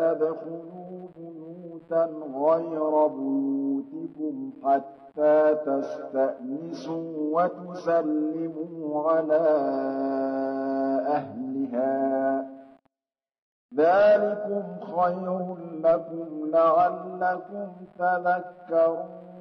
تدخلوا بيوتا غير بيوتكم حتى تستأنسوا وتسلموا على أهلها ذلكم خير لكم لعلكم تذكرون